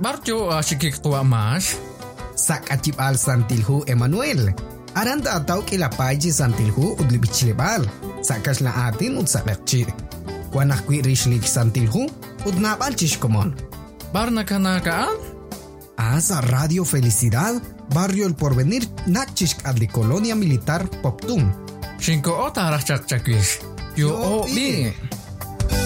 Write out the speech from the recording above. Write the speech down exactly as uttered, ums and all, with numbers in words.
barjo asikik tua mas. Sak acip al santilhu Emmanuel. Aranda atau kilapay ji santilhu udlibichilebal. Sakas la atin ud sakakchi. Wanak kwi rishlik santilhu udnabal chishkomon. Barna kanakaan? Asa Radio Felicidad, Barrio El Porvenir, Nachishk adli Colonia Militar Poptum. Shinko ota arachak chakwish. Yo o bi.